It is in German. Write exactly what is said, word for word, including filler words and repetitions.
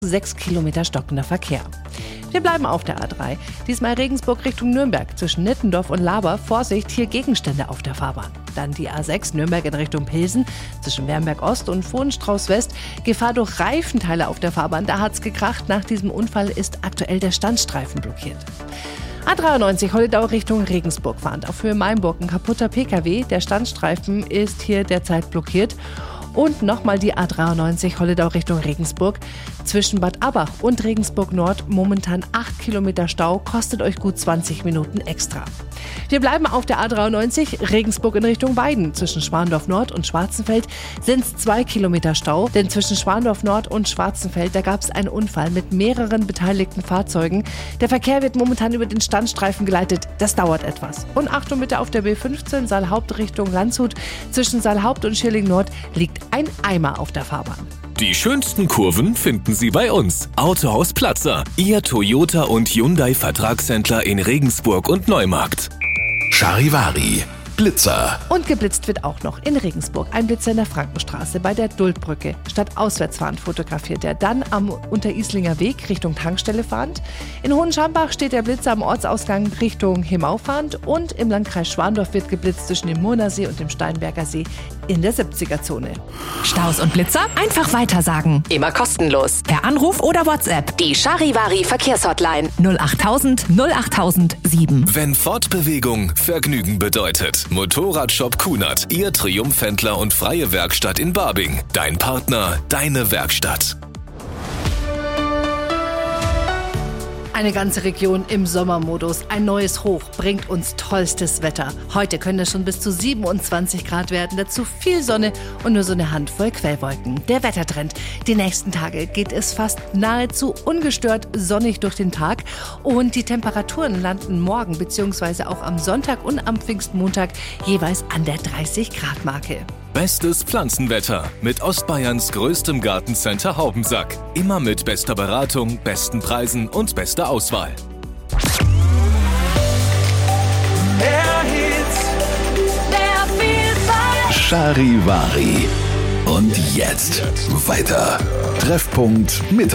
Sechs Kilometer stockender Verkehr. Wir bleiben auf der A drei. Diesmal Regensburg Richtung Nürnberg. Zwischen Nittendorf und Laber. Vorsicht, hier Gegenstände auf der Fahrbahn. Dann die A sechs Nürnberg in Richtung Pilsen. Zwischen Wernberg Ost und Vohenstrauß West. Gefahr durch Reifenteile auf der Fahrbahn. Da hat's gekracht. Nach diesem Unfall ist aktuell der Standstreifen blockiert. A dreiundneunzig Holledau Richtung Regensburg fahrend. Auf Höhe Mainburg ein kaputter P K W. Der Standstreifen ist hier derzeit blockiert. Und nochmal die A dreiundneunzig Holledau Richtung Regensburg. Zwischen Bad Abbach und Regensburg Nord momentan acht Kilometer Stau, kostet euch gut zwanzig Minuten extra. Wir bleiben auf der A dreiundneunzig Regensburg in Richtung Weiden. Zwischen Schwandorf Nord und Schwarzenfeld sind es zwei Kilometer Stau, denn zwischen Schwandorf Nord und Schwarzenfeld, da gab es einen Unfall mit mehreren beteiligten Fahrzeugen. Der Verkehr wird momentan über den Standstreifen geleitet, das dauert etwas. Und Achtung bitte auf der B fünfzehn Saalhaupt Richtung Landshut. Zwischen Saalhaupt und Schilling Nord liegt ein Eimer auf der Fahrbahn. Die schönsten Kurven finden Sie bei uns. Autohaus Platzer, Ihr Toyota und Hyundai Vertragshändler in Regensburg und Neumarkt. Charivari, Blitzer. Und geblitzt wird auch noch in Regensburg. Ein Blitzer in der Frankenstraße bei der Duldbrücke. Statt auswärts fahrend fotografiert er. Dann am Unterislinger Weg Richtung Tankstelle fahrend. In Hohenschambach steht der Blitzer am Ortsausgang Richtung Hemau fahrend. Und im Landkreis Schwandorf wird geblitzt zwischen dem Murnersee und dem Steinberger See in der siebziger-Zone. Staus und Blitzer einfach weitersagen. Immer kostenlos. Per Anruf oder WhatsApp. Die Charivari Verkehrshotline null achttausend null achttausend sieben. Wenn Fortbewegung Vergnügen bedeutet. Motorradshop Kunert, Ihr Triumphhändler und freie Werkstatt in Babing. Dein Partner, deine Werkstatt. Eine ganze Region im Sommermodus. Ein neues Hoch bringt uns tollstes Wetter. Heute können es schon bis zu siebenundzwanzig Grad werden. Dazu viel Sonne und nur so eine Handvoll Quellwolken. Der Wettertrend. Die nächsten Tage geht es fast nahezu ungestört sonnig durch den Tag. Und die Temperaturen landen morgen bzw. auch am Sonntag und am Pfingstmontag jeweils an der dreißig Grad Marke. Bestes Pflanzenwetter mit Ostbayerns größtem Gartencenter Haubensack. Immer mit bester Beratung, besten Preisen und bester Auswahl. Mehr Hits, mehr Vielfalt. Charivari. Und jetzt weiter. Treffpunkt mit